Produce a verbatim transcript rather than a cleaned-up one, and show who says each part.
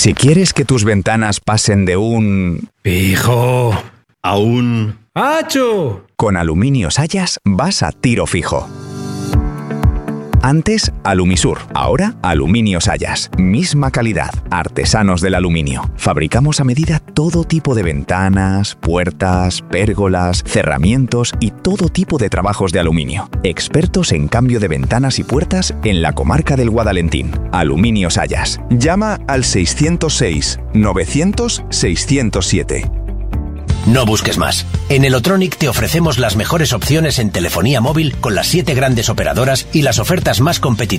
Speaker 1: Si quieres que tus ventanas pasen de un...
Speaker 2: Fijo.
Speaker 3: A un...
Speaker 2: ¡Hacho!
Speaker 1: Con Aluminio Sayas vas a tiro fijo. Antes, Alumisur. Ahora, Aluminio Sayas. Misma calidad. Artesanos del aluminio. Fabricamos a medida todo tipo de ventanas, puertas, pérgolas, cerramientos y todo tipo de trabajos de aluminio. Expertos en cambio de ventanas y puertas en la comarca del Guadalentín. Aluminio Sayas. Llama al seiscientos seis, novecientos, seiscientos siete.
Speaker 4: No busques más. En Elotronic te ofrecemos las mejores opciones en telefonía móvil con las siete grandes operadoras y las ofertas más competitivas